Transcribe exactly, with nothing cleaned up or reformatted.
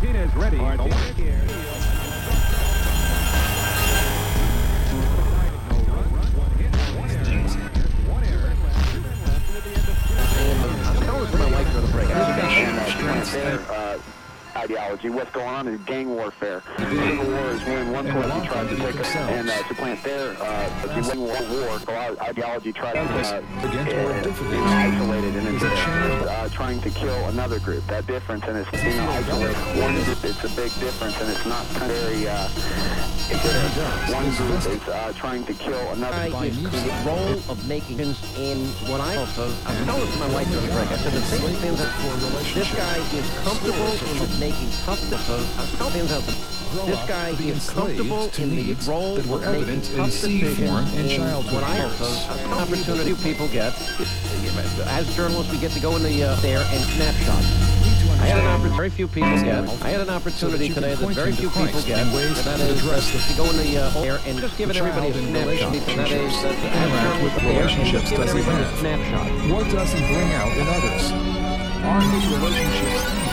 Martinez ready. Martinez here. Uh, ideology. What's going on is gang warfare. Civil war is when one person tries to take us and uh, supplant their uh, the win war war. A lot of ideology tries to uh, uh, isolated and it's uh, trying to kill another group. That difference and it's being isolated. One group, it's a big difference and it's not very. Uh, it's a, one group is uh, trying to kill another. Is the role of making in what I also I told this to my wife during the break. I said the thing is that this guy is comfortable in making tough decisions. I told him that this guy is comfortable in the role of making tough decisions in what I also an opportunity people get. As journalists, we get to go in the uh, there and snapshot. I had an opportunity. Very few people get. I had an opportunity today that very few people get. And that is uh, to go in the uh, air and just giving everybody a snapshot. That is uh, to interact with relationships. Does he have? Snapshot. What does he bring out in others? Are his relationships